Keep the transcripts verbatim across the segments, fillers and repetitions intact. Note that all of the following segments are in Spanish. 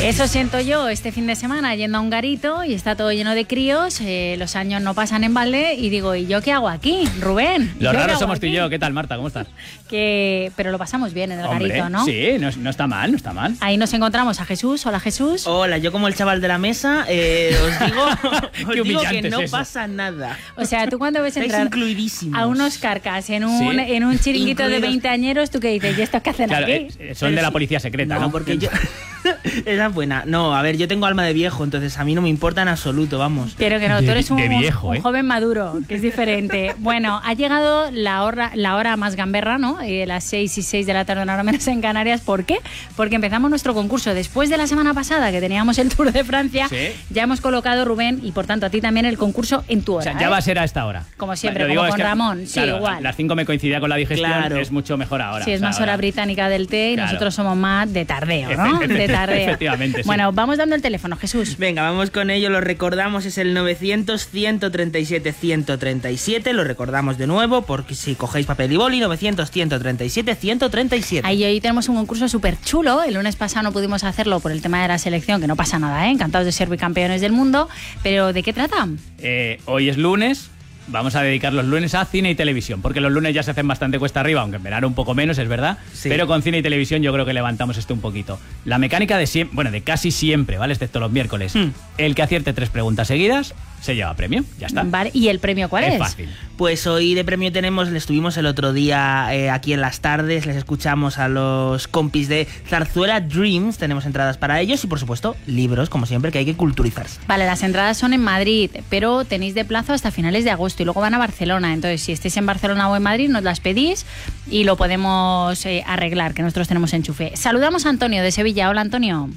Eso siento yo este fin de semana yendo a un garito y está todo lleno de críos, eh, los años no pasan en balde y digo, ¿y yo qué hago aquí, Rubén? Los raros somos aquí? tú y yo. ¿Qué tal, Marta? ¿Cómo estás? Que, pero lo pasamos bien en el Hombre, garito, ¿no? Sí, no, no está mal, no está mal. Ahí nos encontramos a Jesús. Hola, Jesús. Hola, yo como el chaval de la mesa, eh, os digo, os digo que no es eso. pasa nada. O sea, tú cuando ves Estáis entrar incluidísimos. a unos carcas en un, Sí. en un chiringuito Incluidos. de veinteañeros, ¿tú qué dices? ¿Y estos qué hacen Claro, aquí? eh, son de la policía secreta, ¿no? No, porque yo... Esa es buena. No, a ver, yo tengo alma de viejo, entonces a mí no me importa en absoluto, vamos. Pero que no, De- tú eres un, de viejo, un ¿eh? joven maduro, que es diferente. Bueno, ha llegado la hora, la hora más gamberra, ¿no? Eh, las seis y seis de la tarde, una hora menos en Canarias. ¿Por qué? Porque empezamos nuestro concurso. Después de la semana pasada, que teníamos el Tour de Francia, Sí. ya hemos colocado, Rubén, y por tanto a ti también, el concurso en tu hora. O sea, ya ¿eh? va a ser a esta hora. Como siempre, Lo digo, como es con que, Ramón. Sí, claro, igual. Las cinco me coincidía con la digestión, Claro. es mucho mejor ahora. Sí, es o sea, más hora ahora- británica del té y Claro. nosotros somos más de tardeo, ¿no? Efe- De tardeo. efectivamente, sí. Bueno, vamos dando el teléfono, Jesús. Venga, vamos con ello, lo recordamos, es el novecientos, ciento treinta y siete, ciento treinta y siete, lo recordamos de nuevo, porque si cogéis papel y boli, novecientos, ciento treinta y siete, ciento treinta y siete. Ahí hoy tenemos un concurso súper chulo. El lunes pasado no pudimos hacerlo por el tema de la selección, que no pasa nada, ¿eh? Encantados de ser bicampeones del mundo. Pero ¿de qué trata? Eh, hoy es lunes. Vamos a dedicar los lunes a cine y televisión, porque los lunes ya se hacen bastante cuesta arriba, aunque en verano un poco menos, es verdad. Sí. Pero con cine y televisión yo creo que levantamos esto un poquito. La mecánica de siempre, bueno, de casi siempre, ¿vale? Excepto los miércoles. Hmm. El que acierte tres preguntas seguidas se lleva premio. Ya está. Vale. ¿Y el premio cuál es? Es fácil. Pues hoy de premio tenemos, les estuvimos el otro día eh, aquí en las tardes, les escuchamos a los compis de Zarzuela Dreams, tenemos entradas para ellos y por supuesto libros, como siempre, que hay que culturizarse. Vale, las entradas son en Madrid, pero tenéis de plazo hasta finales de agosto y luego van a Barcelona. Entonces, si estáis en Barcelona o en Madrid, nos las pedís y lo podemos eh, arreglar, que nosotros tenemos enchufe. Saludamos a Antonio de Sevilla. Hola, Antonio.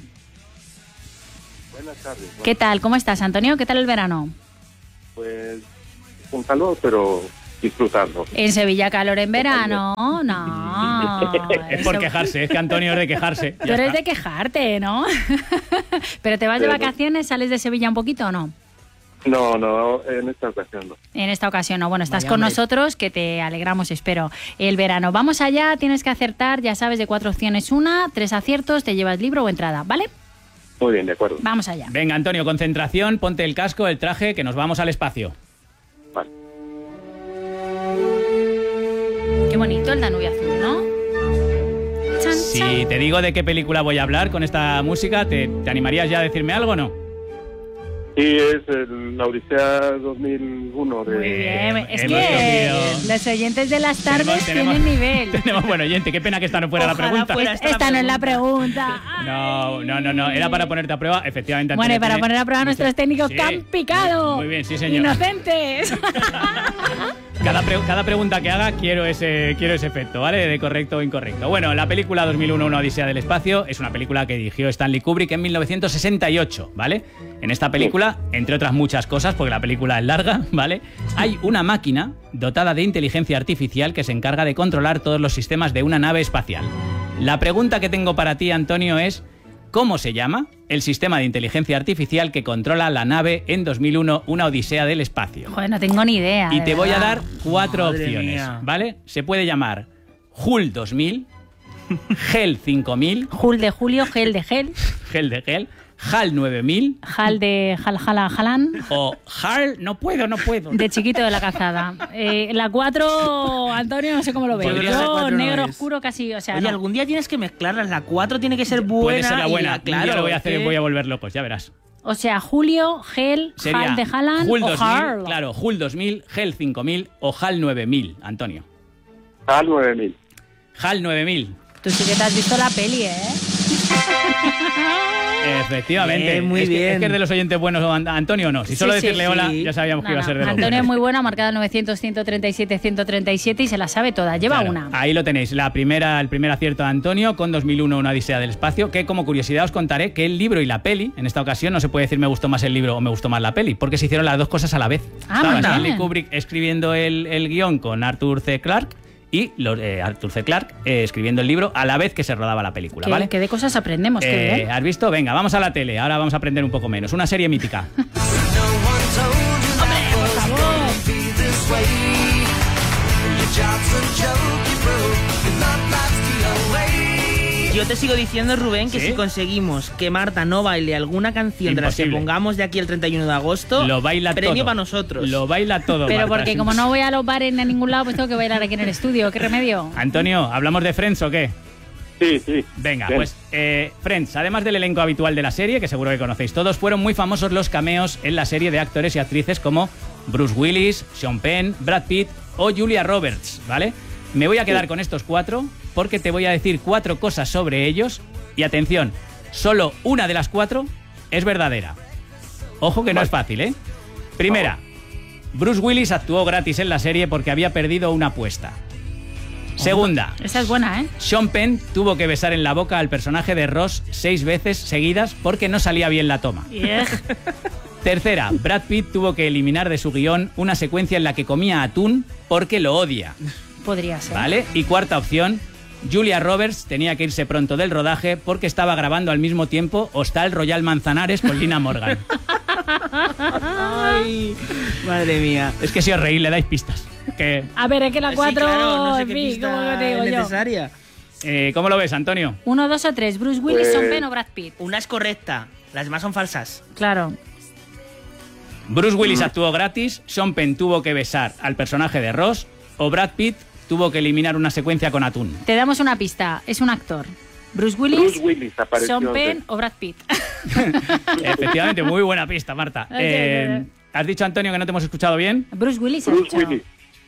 Buenas tardes. ¿Qué tal? ¿Cómo estás, Antonio? ¿Qué tal el verano? Pues un calor, pero disfrutando. En Sevilla calor en verano. No. Es por Eso- quejarse, es que Antonio es de quejarse. Tú Ya eres está. de quejarte, ¿no? ¿Pero te vas de Pero- vacaciones? ¿Sales de Sevilla un poquito o no? No, no, en esta ocasión no. En esta ocasión no. Bueno, estás Vaya, con hombre. nosotros, que te alegramos, espero, el verano. Vamos allá, tienes que acertar, ya sabes, de cuatro opciones una, tres aciertos, te llevas libro o entrada, ¿vale? Muy bien, de acuerdo. Vamos allá. Venga, Antonio, concentración, ponte el casco, el traje, que nos vamos al espacio. Vale. Qué bonito el Danubio azul, ¿no? Chan, Si chan. te digo de qué película voy a hablar con esta música, ¿te, te animarías ya a decirme algo o no? Sí, es el, la Odisea dos mil uno de... Muy bien, es hemos que cogido- los oyentes de las tardes Tenemos- tienen nivel. Tenemos buen oyente, qué pena que esta no fuera la Ojalá pregunta. fuera. Pues esta esta la no es la pregunta. No, no, no, no, era para ponerte a prueba, efectivamente. Bueno, y Antonio para tiene- poner a prueba a nuestros técnicos Sí, que han picado. Muy bien, sí, señor. Inocentes. Cada, pre- cada pregunta que haga quiero ese, quiero ese efecto, ¿vale? De correcto o incorrecto. Bueno, la película dos mil uno, Una Odisea del Espacio, es una película que dirigió Stanley Kubrick en mil novecientos sesenta y ocho, ¿vale? En esta película, entre otras muchas cosas, porque la película es larga, ¿vale? Hay una máquina dotada de inteligencia artificial que se encarga de controlar todos los sistemas de una nave espacial. La pregunta que tengo para ti, Antonio, es ¿cómo se llama el sistema de inteligencia artificial que controla la nave en dos mil uno, Una Odisea del Espacio? Joder, no tengo ni idea. Y de te voy a verdad. dar cuatro Madre opciones, mía. ¿vale? Se puede llamar Hul dos mil, Gel cinco mil, Jul de Julio, gel de gel, Gel de Gel, Hal nueve mil jal de jal jala jalán, o Hal, no puedo, no puedo. de chiquito de la calzada. Eh, la cuatro, Antonio, no sé cómo lo veo. Yo creo que la Yo, cuatro no negro es. oscuro casi, o sea, Oye, no. algún día tienes que mezclarlas, la cuatro tiene que ser buena. Puede ser la y buena, la- claro, claro, lo voy a hacer, es que- voy a volver locos, ya verás. O sea, Julio, gel, Sería jal de jalán Hul o dos mil, Harl. claro, Hul dos mil, Gel cinco mil o Hal nueve mil, Antonio. Al nueve mil. Hal nueve mil. Tú sí que te has visto la peli, ¿eh? Efectivamente. Bien, muy es que, bien. Es que es de los oyentes buenos, An- Antonio no. Si Sí, solo sí, decirle sí. hola, ya sabíamos que No, iba a no. ser de los Antonio es buenos. muy bueno, ha marcado el novecientos, ciento treinta y siete, ciento treinta y siete y se la sabe toda. Lleva Claro, una. Ahí lo tenéis, la primera, el primer acierto de Antonio con dos mil uno, Una Odisea del Espacio, que como curiosidad os contaré que el libro y la peli, en esta ocasión no se puede decir me gustó más el libro o me gustó más la peli, porque se hicieron las dos cosas a la vez. Ah, Estaba muy Stanley bien. Kubrick escribiendo el, el guión con Arthur C. Clarke y los, eh, Arthur C. Clarke eh, escribiendo el libro a la vez que se rodaba la película, Que, ¿vale? que de cosas aprendemos, qué Eh, bien. ¿Has visto? Venga, vamos a la tele, ahora vamos a aprender un poco menos. Una serie mítica. Yo te sigo diciendo, Rubén, que ¿Sí? si conseguimos que Marta no baile alguna canción de las que Imposible. pongamos de aquí el treinta y uno de agosto, Lo baila premio todo. para nosotros. Lo baila todo. Pero Marta, porque es como no imposible. voy a los bares ni a ningún lado, pues tengo que bailar aquí en el estudio. ¿Qué remedio? Antonio, ¿hablamos de Friends o qué? Sí, sí. Venga, Bien. pues eh, Friends, además del elenco habitual de la serie, que seguro que conocéis todos, fueron muy famosos los cameos en la serie de actores y actrices como Bruce Willis, Sean Penn, Brad Pitt o Julia Roberts, ¿vale? Me voy a quedar con estos cuatro porque te voy a decir cuatro cosas sobre ellos y atención, solo una de las cuatro es verdadera. Ojo que no Vale. es fácil, ¿eh? Primera, Bruce Willis actuó gratis en la serie porque había perdido una apuesta. Segunda, Esa es buena, ¿eh? Sean Penn tuvo que besar en la boca al personaje de Ross seis veces seguidas porque no salía bien la toma. Tercera, Brad Pitt tuvo que eliminar de su guión una secuencia en la que comía atún porque lo odia, Podría ser. ¿vale? Y cuarta opción, Julia Roberts tenía que irse pronto del rodaje porque estaba grabando al mismo tiempo Hostal Royal Manzanares con Lina Morgan. Ay, madre mía. Es que si os reís le dais pistas. Que, A ver, es que la Sí, cuatro, claro, no sé en qué fin, pista ¿cómo te digo es yo? necesaria. eh, ¿Cómo lo ves, Antonio? Uno, dos o tres. Bruce Willis, Pues- Sean Penn o Brad Pitt. Una es correcta, las demás son falsas. Claro. Bruce Willis actuó gratis, Sean Penn tuvo que besar al personaje de Ross o Brad Pitt tuvo que eliminar una secuencia con atún. Te damos una pista. Es un actor. Bruce Willis, Bruce Willis apareció. Sean Penn en- o Brad Pitt. Efectivamente, muy buena pista, Marta. Ay, Eh, ay, ay. ¿Has dicho, Antonio, que no te hemos escuchado bien? Bruce Willis. ha Bruce dicho. Willis.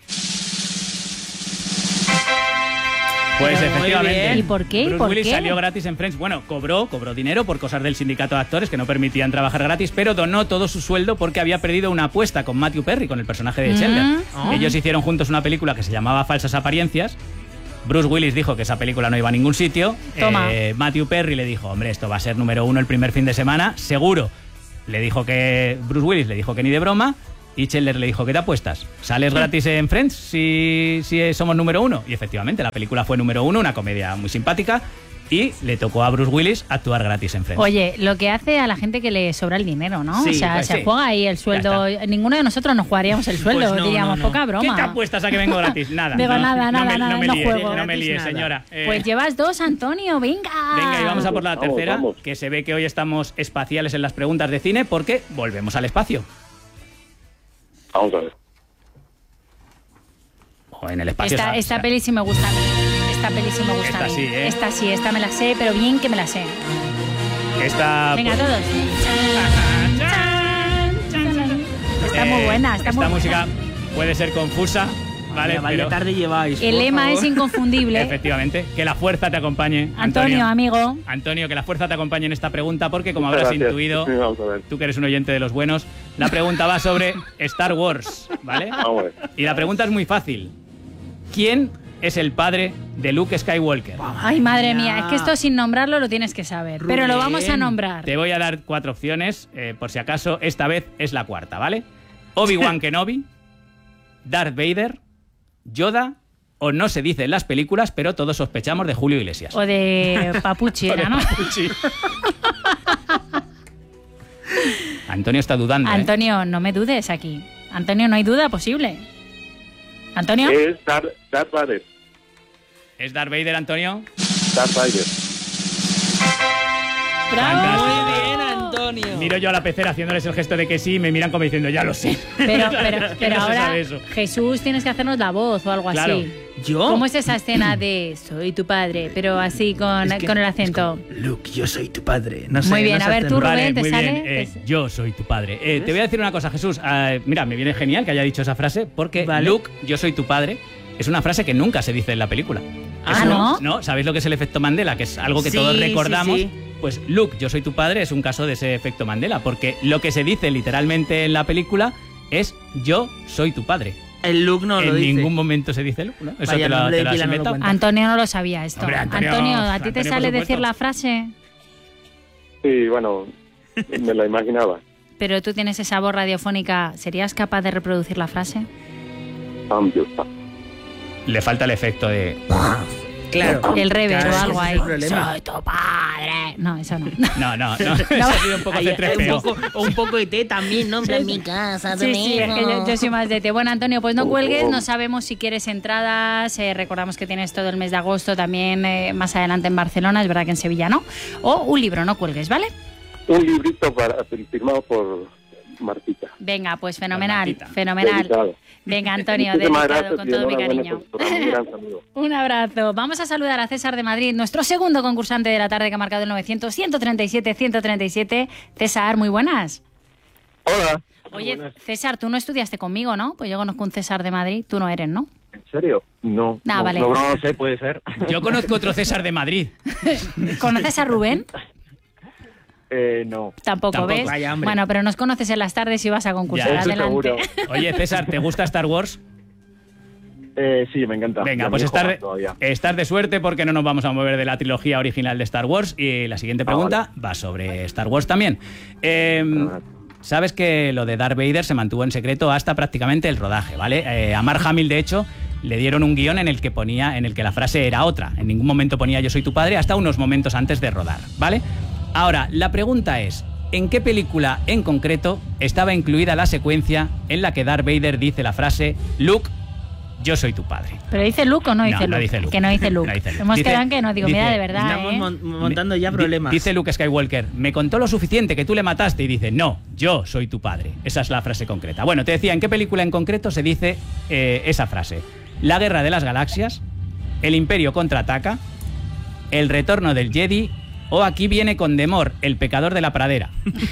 Pues Muy efectivamente. bien. ¿Y por qué? ¿Y Bruce por Willis qué? salió gratis en Friends. Bueno, cobró, cobró dinero por cosas del sindicato de actores que no permitían trabajar gratis, pero donó todo su sueldo porque había perdido una apuesta con Matthew Perry, con el personaje de Chandler. Mm. Oh. Ellos hicieron juntos una película que se llamaba Falsas Apariencias. Bruce Willis dijo que esa película no iba a ningún sitio. Toma. Eh, Matthew Perry le dijo, hombre, esto va a ser número uno el primer fin de semana, seguro. Le dijo que... Bruce Willis le dijo que ni de broma. Y Chandler le dijo, ¿qué te apuestas? ¿Sales gratis en Friends si, si somos número uno? Y efectivamente, la película fue número uno, una comedia muy simpática. Y le tocó a Bruce Willis actuar gratis en Friends. Oye, lo que hace a la gente que le sobra el dinero, ¿no? Sí, o sea, pues se sí. juega ahí el sueldo. Ninguno de nosotros nos jugaríamos el sueldo, Pues no, diríamos, no, no. poca broma. ¿Qué te apuestas a que vengo gratis? Nada. Digo, no, nada, no nada, me, nada, no me no líes, juego. no me Gratis líes, nada. señora. Eh, Pues llevas dos, Antonio, venga. Venga, y vamos a por la Vamos, tercera, vamos. que se ve que hoy estamos espaciales en las preguntas de cine porque volvemos al espacio. Vamos a ver. O en el espacio. Esta, o sea, esta o sea, peli sí me gusta a mí. Esta peli sí me gusta Esta a mí. sí, ¿eh? Esta sí, esta me la sé, pero bien que me la sé. Esta, Venga, pues, todos. Está muy eh, buena, está esta muy música buena. puede ser confusa, ¿vale? Vaya Pero tarde lleváis. El por lema favor. es inconfundible. efectivamente, que la fuerza te acompañe. Antonio, amigo. Antonio, que la fuerza te acompañe en esta pregunta porque, como Muchas habrás gracias. intuido, Sí, vamos a ver. tú que eres un oyente de los buenos, la pregunta va sobre Star Wars, ¿vale? Vamos a ver. Y la pregunta es muy fácil. ¿Quién es el padre de Luke Skywalker? Ay, madre mía. mía, es que esto sin nombrarlo lo tienes que saber. Pero lo vamos a Rubén, nombrar. Te voy a dar cuatro opciones, eh, por si acaso, esta vez es la cuarta, ¿vale? Obi-Wan Kenobi, Darth Vader, Yoda o no se dice en las películas, pero todos sospechamos de Julio Iglesias. O de Papuchi era, ¿no? Sí. Antonio está dudando, ¿eh? Antonio, no me dudes aquí. Antonio, no hay duda posible. ¿Antonio? Es Darth, Darth Vader. ¿Es Darth Vader, Antonio? Darth Vader. ¡Bravo! Muy bien, Antonio. Miro yo a la pecera haciéndoles el gesto de que sí y me miran como diciendo, ya lo sé. Pero, pero, Que pero no se ahora, sabe eso. Jesús, tienes que hacernos la voz o algo Claro. así. ¿Yo? ¿Cómo es esa escena de soy tu padre, pero así con, Es que- con el es acento? como, Luke, yo soy tu padre. No sé, Muy bien, no a sé ver, tú, hacerlo. Rubén, Vale, ¿te muy sale? bien. Eh, Te- yo soy tu padre. Eh, te voy a decir una cosa, Jesús. Ah, mira, me viene genial que haya dicho esa frase porque Vale. Luke, yo soy tu padre, es una frase que nunca se dice en la película. Ah, Es ¿no? un- ¿no? ¿Sabéis lo que es el efecto Mandela? Que es algo que Sí, todos sí, recordamos. sí. Pues Luke, yo soy tu padre es un caso de ese efecto Mandela, porque lo que se dice literalmente en la película es yo soy tu padre. El Luke no lo en dice. ningún momento se dice Luke, ¿no? Eso Vaya, te lo, nombre te de lo has pila no lo inventado. cuenta. Antonio no lo sabía esto. Hombre, Antonio- ¿a ti te Antonio, por sale decir supuesto. la frase? Sí, bueno, me la imaginaba. Pero tú tienes esa voz radiofónica. ¿Serías capaz de reproducir la frase? Cambio. Le falta el efecto de... Claro. El rever Claro, o algo ese es ahí. el problema. Soy tu padre. No, eso no. No, no, no. Eso ha sido un poco Ahí, C tres P O. un poco, o un poco de té también, ¿no? En plan, mi casa, Sí, sí, es que yo, yo soy más de té. Bueno, Antonio, pues no cuelgues, Oh. no sabemos si quieres entradas, eh, recordamos que tienes todo el mes de agosto también eh, más adelante en Barcelona, es verdad que en Sevilla no, o un libro, no cuelgues, ¿vale? Un librito para, firmado por Martita. Venga, pues fenomenal, Martita. fenomenal. Dedicado. Venga, Antonio, Muchísimas dedicado gracias con y todo mi enhorabuena cariño. por tu programa, un gran saludo. Un abrazo. Vamos a saludar a César de Madrid, nuestro segundo concursante de la tarde que ha marcado el novecientos, ciento treinta y siete, ciento treinta y siete. César, muy buenas. Hola. Oye, Buenas. César, tú no estudiaste conmigo, ¿no? Pues yo conozco un César de Madrid, tú no eres, ¿no? ¿En serio? No. Ah, no, vale. no, no sé, puede ser. Yo conozco otro César de Madrid. ¿Conoces a Rubén? Eh, no. Tampoco, Tampoco, ¿ves? vaya, hombre. Bueno, pero nos conoces en las tardes y vas a concursar. Ya, eso Adelante. seguro. Oye, César, ¿te gusta Star Wars? Eh, sí, me encanta. Venga, Ya pues me estar jodas de, todavía. estar de suerte porque no nos vamos a mover de la trilogía original de Star Wars. Y la siguiente Ah, pregunta va sobre Star Wars también. Eh, Sabes que lo de Darth Vader se mantuvo en secreto hasta prácticamente el rodaje, ¿vale? Eh, a Mark Hamill, de hecho, le dieron un guión en el que ponía, en el que la frase era otra. En ningún momento ponía yo soy tu padre hasta unos momentos antes de rodar, ¿vale? Ahora, la pregunta es, ¿en qué película en concreto estaba incluida la secuencia en la que Darth Vader dice la frase Luke, yo soy tu padre? ¿Pero dice Luke o no dice No, no Luke? dice Luke. Que no dice Luke. No dice Luke. Hemos Dice- quedado en que no digo, dice- mira, de verdad, Estamos ¿eh? mon- montando ya Di- problemas. Dice Luke Skywalker, me contó lo suficiente que tú le mataste y dice, no, yo soy tu padre. Esa es la frase concreta. Bueno, te decía, ¿en qué película en concreto se dice eh, esa frase? La Guerra de las Galaxias, El Imperio contraataca, El Retorno del Jedi o Aquí viene con Demor, el pecador de la pradera.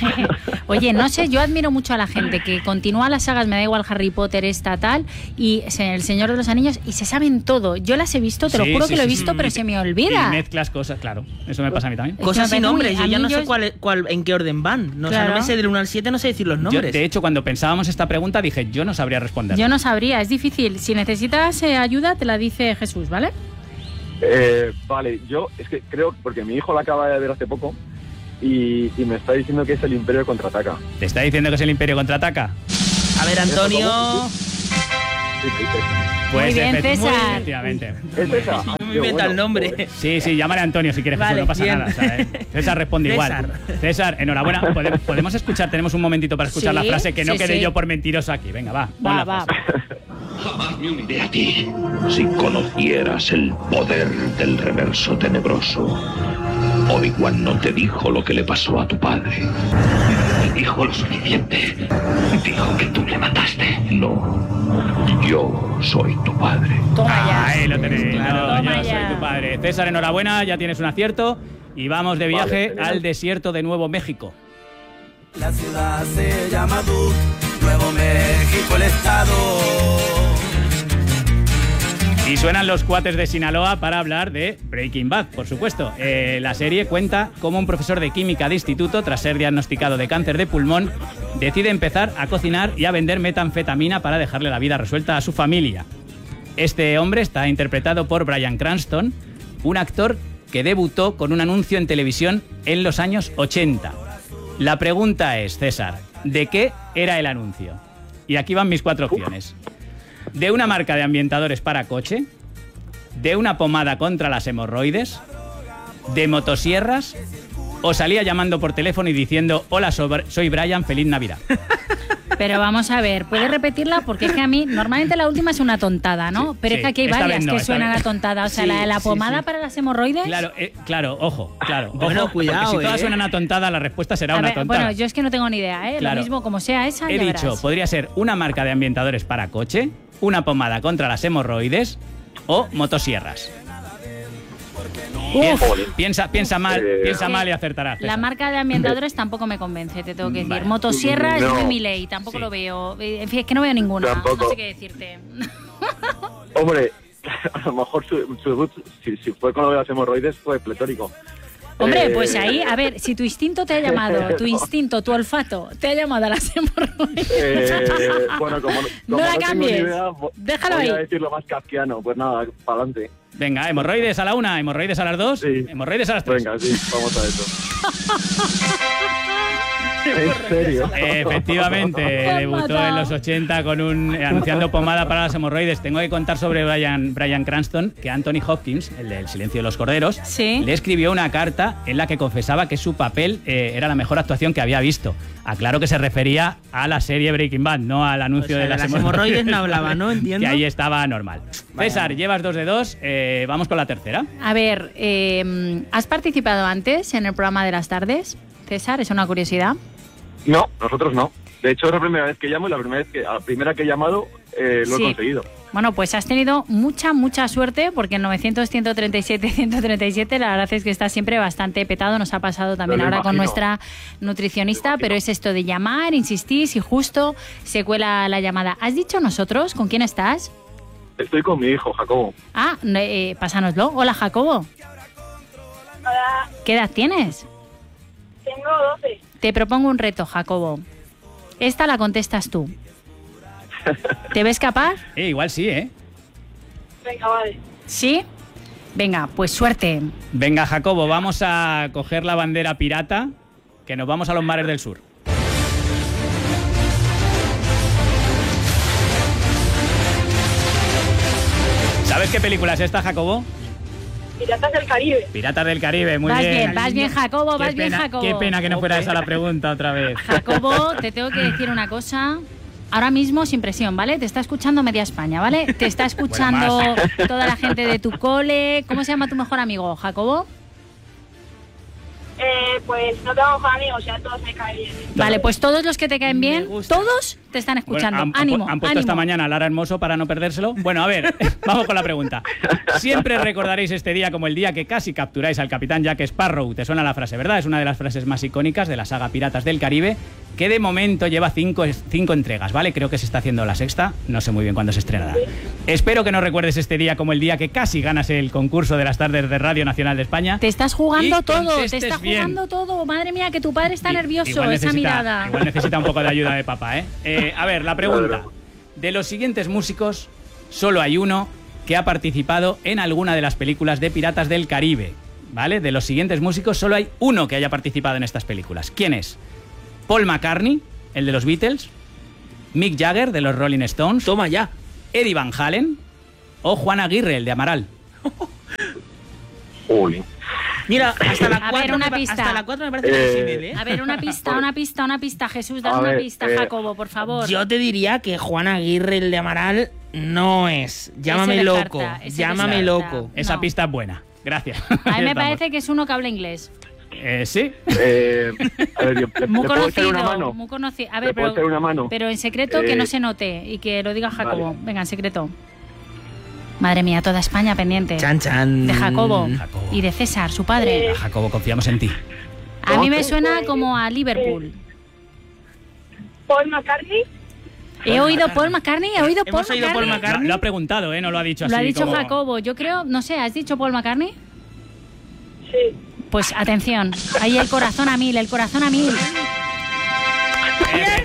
Oye, no sé, yo admiro mucho a la gente que continúa las sagas, me da igual Harry Potter, esta tal, y El Señor de los Anillos, y se saben todo. Yo las he visto, te lo Sí, juro sí, que lo he sí, visto, sí. pero se me Y olvida. mezclas cosas, claro. Eso me pasa a mí también. Es que Cosas me sin parece muy- nombres, yo a ya mí no yo sé es- cuál, cuál, en qué orden van. No, o sea, Claro. no me sé del uno al siete, no sé decir los Yo, nombres. de hecho, cuando pensábamos esta pregunta dije, yo no sabría responder. Yo no sabría, es difícil. Si necesitas eh, ayuda, te la dice Jesús, ¿vale? Eh, vale, yo es que creo, porque mi hijo la acaba de ver hace poco y, y me está diciendo que es el Imperio contraataca. ¿Te está diciendo que es el Imperio contraataca? A ver, Antonio. Sí, me dice. Pues Muy bien, efect- César. Efectivamente. ¿Es esa? No Ah, me qué inventa bueno, el nombre. joder. Sí, sí, llámale a Antonio si quieres, Jesús, Vale, no pasa bien. nada. ¿sabes? César responde igual. César. César, enhorabuena. ¿Podemos, podemos escuchar? Tenemos un momentito para escuchar Sí, la frase, que no sí, quede sí. yo por mentiroso aquí. Venga, va. pon Va, la va. frase. Jamás me uniré a ti. Si conocieras el poder del reverso tenebroso, Obi-Wan no te dijo lo que le pasó a tu padre. Te dijo lo suficiente. Dijo que tú le mataste. No, yo soy tu padre. Toma ya. Ahí lo tenéis. Claro. No, Toma yo ya. soy tu padre. César, enhorabuena, ya tienes un acierto. Y vamos de Vale, viaje genial. al desierto de Nuevo México. La ciudad se llama Duke, Nuevo México el estado. Y suenan los cuates de Sinaloa para hablar de Breaking Bad, por supuesto. Eh, la serie cuenta cómo un profesor de química de instituto, tras ser diagnosticado de cáncer de pulmón, decide empezar a cocinar y a vender metanfetamina para dejarle la vida resuelta a su familia. Este hombre está interpretado por Bryan Cranston, un actor que debutó con un anuncio en televisión en los años ochenta. La pregunta es, César, ¿de qué era el anuncio? Y aquí van mis cuatro opciones. ¿De una marca de ambientadores para coche? ¿De una pomada contra las hemorroides? ¿De motosierras? ¿O salía llamando por teléfono y diciendo hola, soy soy Brian, feliz Navidad? Pero vamos a ver, ¿puedes repetirla? Porque es que a mí, normalmente la última es una tontada, ¿no? Sí, Pero sí, es que aquí hay esta varias vez no, que esta suenan vez. a tontada. O sea, Sí, la de la sí, pomada sí. para las hemorroides. Claro, eh, claro, ojo, claro. Bueno, ojo, cuidado, porque si todas eh. suenan a tontada, la respuesta será A una ver, tontada. bueno, yo es que no tengo ni idea, ¿eh? Claro. Lo mismo, como sea esa, He ya dicho, verás. podría ser una marca de ambientadores para coche, una pomada contra las hemorroides o motosierras. Uf, Joder. Piensa, piensa mal, Eh, piensa mal y acertarás. la César. marca de ambientadores tampoco me convence, te tengo que decir. Vale. Motosierra es No. muy mi ley, tampoco Sí. lo veo. En fin, es que no veo ninguna. Tampoco. No sé qué decirte. Hombre, a lo mejor su, su debut, si, si fue con lo de las hemorroides, fue pletórico. Hombre, Eh, pues ahí, a ver, si tu instinto te ha llamado, tu instinto, tu olfato, te ha llamado a las hemorroides. Eh, bueno, como, como No la tengo cambies. ni idea, vo- Déjalo voy a ahí. decir lo más kafkiano. Pues nada, para adelante. Venga, hemorroides a la una, hemorroides a las dos, Sí. hemorroides a las tres. Venga, sí, vamos a eso. ¿En serio? Eh, efectivamente, debutó en los ochenta con un eh, anunciando pomada para las hemorroides. Tengo que contar sobre Bryan, Bryan Cranston, que Anthony Hopkins, el del Silencio de los Corderos, Sí. le escribió una carta en la que confesaba que su papel eh, era la mejor actuación que había visto. Aclaro que se refería a la serie Breaking Bad, no al anuncio O sea, de las, de las hemorroides no hablaba, ¿no? Entiendo. Que ahí estaba normal. Vaya. César, llevas dos de dos. Eh, vamos con la tercera. A ver, eh, ¿has participado antes en el programa de las tardes, César? Es una curiosidad. No, nosotros no. De hecho, es la primera vez que llamo y la primera vez que, a la primera que he llamado eh, lo Sí. he conseguido. Bueno, pues has tenido mucha, mucha suerte porque el novecientos, ciento treinta y siete, ciento treinta y siete la verdad es que está siempre bastante petado. Nos ha pasado también Lo ahora con imagino. nuestra nutricionista, pero es esto de llamar, insistís y justo se cuela la llamada. ¿Has dicho nosotros? ¿Con quién estás? Estoy con mi hijo, Jacobo. Ah, eh, pásanoslo. Hola, Jacobo. Hola, ¿Qué edad tienes? tengo doce. Te propongo un reto, Jacobo. Esta la contestas tú. ¿Te ves capaz? Eh, igual sí, ¿eh? Venga, vale. ¿Sí? Venga, pues suerte. Venga, Jacobo, vamos a coger la bandera pirata, que nos vamos a los mares del sur. ¿Sabes qué película es esta, Jacobo? Piratas del Caribe. Piratas del Caribe, muy vas bien. bien, vas bien, Jacobo, Qué vas bien, pena- Jacobo. Qué pena que no fuera esa la pregunta otra vez. Jacobo, te tengo que decir una cosa. Ahora mismo, sin presión, ¿vale? Te está escuchando media España, ¿vale? Te está escuchando Bueno, toda la gente de tu cole. ¿Cómo se llama tu mejor amigo, Jacobo? Eh, pues no tengo mejor amigo, o sea, todos me caen bien. Vale, pues todos los que te caen Me bien, gusta. todos te están escuchando. Bueno, han, ánimo, han puesto ánimo. esta mañana a Lara Hermoso para no perdérselo. Bueno, a ver, vamos con la pregunta. Siempre recordaréis este día como el día que casi capturáis al capitán Jack Sparrow. Te suena la frase, ¿verdad? Es una de las frases más icónicas de la saga Piratas del Caribe, que de momento lleva cinco, cinco entregas, ¿vale? Creo que se está haciendo la sexta, no sé muy bien cuándo se estrenará. Espero que no recuerdes este día como el día que casi ganas el concurso de las tardes de Radio Nacional de España. Te estás jugando Y todo, te contestes está bien. jugando todo. Madre mía, que tu padre está I- nervioso, igual esa necesita- mirada. Igual necesita un poco de ayuda de papá, ¿eh? Eh, A ver, la pregunta. De los siguientes músicos, solo hay uno que ha participado en alguna de las películas de Piratas del Caribe, ¿vale? De los siguientes músicos, solo hay uno que haya participado en estas películas. ¿Quién es? Paul McCartney, el de los Beatles, Mick Jagger, de los Rolling Stones, Toma ya. Eddie Van Halen o Juan Aguirre, el de Amaral. Jolín. Mira, hasta la A ver, cuatro una me pa- pista. hasta la cuatro me parece Eh, difícil, ¿eh? A ver, una pista, una pista, una pista. Jesús, dame A una ver, pista, eh, Jacobo, por favor. Yo te diría que Juan Aguirre, el de Amaral, no es. Llámame Ese loco. descarta, ese Llámame descarta. loco. Esa No. pista es buena. Gracias. A mí me Estamos. parece que es uno que habla inglés. Eh, sí. Eh, a ver, yo- ¿le, Muy le puedo echar conocido, una mano? muy conocido. A ¿Le ver, puedo pero, echar una mano? pero en secreto que Eh, no se note y que lo diga Jacobo. vale. Venga, en secreto. Madre mía, toda España pendiente. Chan, chan. De Jacobo Jacobo. y de César, su padre. Jacobo, confiamos en ti. A mí me ¿Cómo? suena como a Liverpool. Paul McCartney. He oído Paul McCartney, he oído Paul Hemos oído Paul McCartney. McCartney. Lo, lo ha preguntado, ¿eh? No lo ha dicho así. Lo ha dicho como- Jacobo. Yo creo, no sé, ¿has dicho Paul McCartney? Sí. Pues atención, ahí el corazón a mil, el corazón a mil. ¡Bien,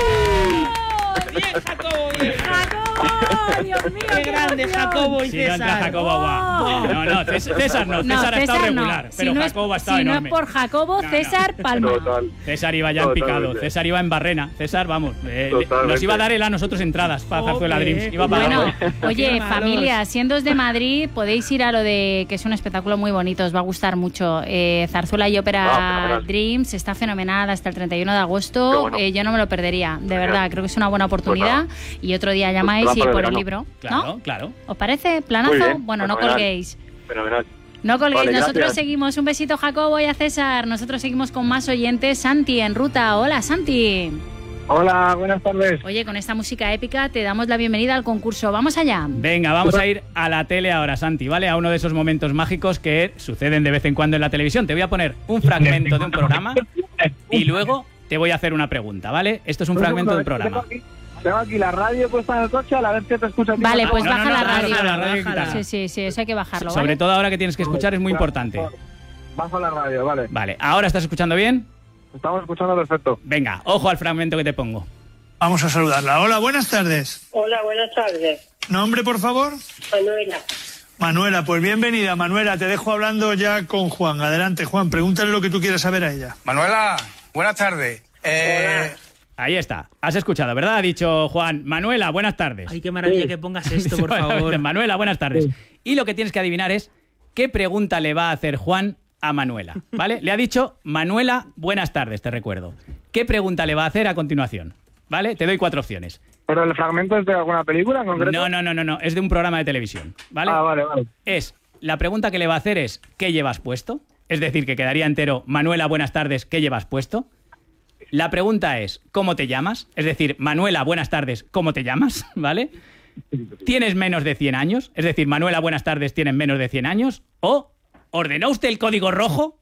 Jacobo! ¡Bien! ¡Jacobo! ¡Dios mío! ¡Qué grande Jacobo y Si no entra César! Jacobo, guau. No, no, Cés- César no, No, César ha estado César no. regular, Si pero no es- Jacobo ha estado Si no enorme. es por Jacobo, No, no. César Palma. Total. César iba ya en Totalmente. picado, César iba en barrena. César, vamos, eh, Totalmente. nos iba a dar él a nosotros entradas para Joder, Zarzuela Dreams. Iba para Bueno, abajo. oye, Qué malos. familia, siendo de Madrid, podéis ir a lo de que es un espectáculo muy bonito, os va a gustar mucho. Eh, Zarzuela y Ah, Ópera fenomenal. Dreams está fenomenal hasta el treinta y uno de Qué agosto. bueno. Eh, yo no me lo perdería, de Genial. verdad, creo que es una buena oportunidad. Pues Y otro día llamáis Pues y va para por el el verano. libro, Claro, ¿no? claro. ¿Os parece? ¿Planazo? Muy bien, Bueno, no fenomenal. colguéis. Fenomenal. No colguéis, Vale, nosotros gracias. seguimos. Un besito, Jacobo, y a César. Nosotros seguimos con más oyentes. Santi en ruta. Hola, Santi. Hola, buenas tardes. Oye, con esta música épica te damos la bienvenida al concurso. Vamos allá. Venga, vamos a ir a la tele ahora, Santi, ¿vale? A uno de esos momentos mágicos que suceden de vez en cuando en la televisión. Te voy a poner un fragmento de un programa y luego te voy a hacer una pregunta, ¿vale? Esto es un fragmento de un programa. Tengo aquí la radio puesta en el coche, a la vez que te escucho. Vale, pues No, no, baja no, la no, radio. baja la radio, hay que Bájala. quitarla. Sí, sí, sí, eso hay que bajarlo, Sobre ¿vale? todo ahora que tienes que escuchar es muy importante. Bajo la radio, vale. Vale, ¿ahora estás escuchando bien? Estamos escuchando perfecto. Venga, ojo al fragmento que te pongo. Vamos a saludarla. Hola, buenas tardes. Hola, buenas tardes. ¿Nombre, por favor? Manuela. Manuela, pues bienvenida. Manuela, te dejo hablando ya con Juan. Adelante, Juan, pregúntale lo que tú quieras saber a ella. Manuela, buenas tardes. Eh, Ahí está. Has escuchado, ¿verdad? Ha dicho Juan. Manuela, buenas tardes. Ay, qué maravilla que pongas esto, por favor. Manuela, buenas tardes. Y lo que tienes que adivinar es qué pregunta le va a hacer Juan a Manuela, ¿vale? Le ha dicho, Manuela, buenas tardes, te recuerdo. ¿Qué pregunta le va a hacer a continuación? ¿Vale? Te doy cuatro opciones. ¿Pero el fragmento es de alguna película en concreto? No, no, no, no, no. Es de un programa de televisión, ¿vale? Ah, vale, vale. Es, la pregunta que le va a hacer es, ¿qué llevas puesto? Es decir, que quedaría entero, Manuela, buenas tardes, ¿qué llevas puesto? La pregunta es, ¿cómo te llamas? Es decir, Manuela, buenas tardes, ¿cómo te llamas? ¿Vale? ¿Tienes menos de cien años? Es decir, Manuela, buenas tardes, ¿tienes menos de cien años? ¿O ordenó usted el código rojo?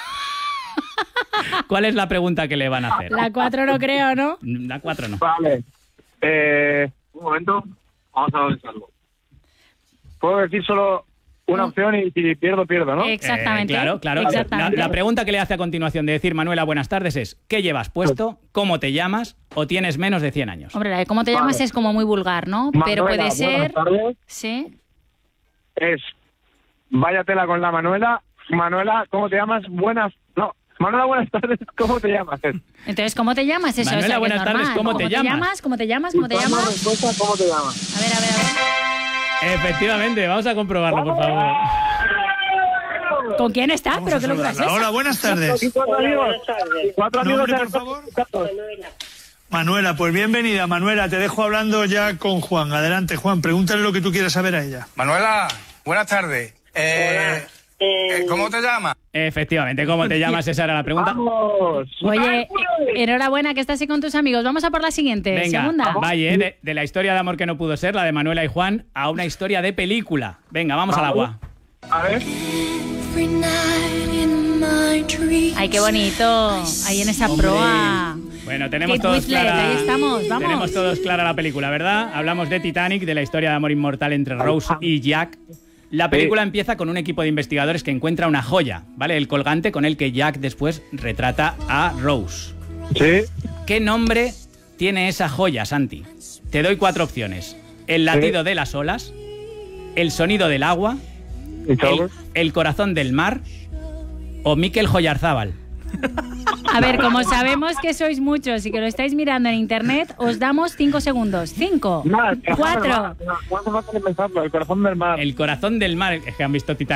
¿Cuál es la pregunta que le van a hacer? La cuatro no creo, ¿no? La cuatro no. Vale. Eh, un momento. Vamos a pensarlo. Puedo decir solo una opción y si pierdo, pierdo, ¿no? Exactamente. Eh, claro, claro. Exactamente. La, la pregunta que le hace a continuación de decir, Manuela, buenas tardes, es ¿qué llevas puesto? ¿Cómo te llamas? ¿O tienes menos de cien años? Hombre, la de cómo te llamas Vale. es como muy vulgar, ¿no? Manuela, Pero puede buenas ser... tardes. Sí. Es, vaya tela con la Manuela. Manuela, ¿cómo te llamas? Buenas... No, Manuela, buenas tardes, ¿cómo te llamas? Es. Entonces, ¿cómo te llamas? Eso, Manuela, o sea, que buenas es tardes, normal. ¿cómo te llamas? ¿Cómo te llamas? ¿Cómo te Vamos a llamas? respuesta, ¿cómo te llamas? A ver, a ver, a ver. Efectivamente, vamos a comprobarlo, por favor. ¿Con quién está? Vamos ¿Pero a qué locura es saludarla. esa? Hola, buenas tardes. Cuatro Hola, amigos. buenas tardes. Cuatro amigos. Nombre, en por el- favor. Manuela. Manuela, pues bienvenida. Manuela, te dejo hablando ya con Juan. Adelante, Juan, pregúntale lo que tú quieras saber a ella. Manuela, buenas tardes. Eh, eh, ¿Cómo te llamas? Efectivamente, ¿cómo te llamas? Esa era la pregunta. Vamos. Oye, eh, enhorabuena que estás ahí con tus amigos. Vamos a por la siguiente. Venga, Segunda. vaya, ¿eh? de, de la historia de amor que no pudo ser, la de Manuela y Juan, a una historia de película. Venga, vamos al agua. A ver. Ay, qué bonito. Ahí en esa proa. Bueno, tenemos Kate todos Winslet, clara, ahí estamos, vamos. tenemos todos clara la película, ¿verdad? Hablamos de Titanic, de la historia de amor inmortal entre Rose y Jack. La película empieza con un equipo de investigadores que encuentra una joya, ¿vale? El colgante con el que Jack después retrata a Rose. Sí. ¿Qué nombre tiene esa joya, Santi? Te doy cuatro opciones. El latido de las olas, el sonido del agua, ¿Y el, todos? el corazón del mar o Mikel Joyarzábal. A ver, como sabemos que sois muchos y que lo estáis mirando en internet, os damos cinco segundos. Cinco, Más, cuatro. No hace falta ni pensarlo, el corazón del mar. El corazón del mar, es que han visto Titanic.